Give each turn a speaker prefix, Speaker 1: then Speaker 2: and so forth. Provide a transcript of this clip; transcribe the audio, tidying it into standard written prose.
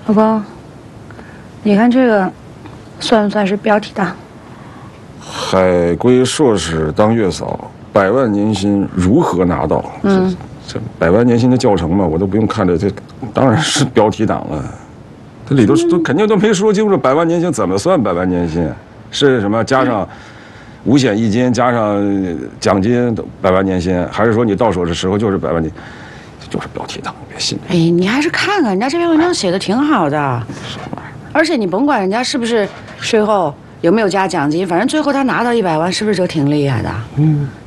Speaker 1: 老公，你看这个，算不算是标题党？
Speaker 2: 海归硕士当月嫂，100万年薪如何拿到？这100万年薪的教程嘛，我都不用看着，这当然是标题党了。这里头都肯定都没说清楚，100万年薪怎么算100万年薪？是什么加上五险一金加上奖金100万年薪，还是说你到手的时候就是100万年？这就是标题党，别信。
Speaker 3: 哎，你还是看看人家这篇文章写的挺好的，而且你甭管人家是不是税后有没有加奖金，反正最后他拿到100万，是不是就挺厉害的？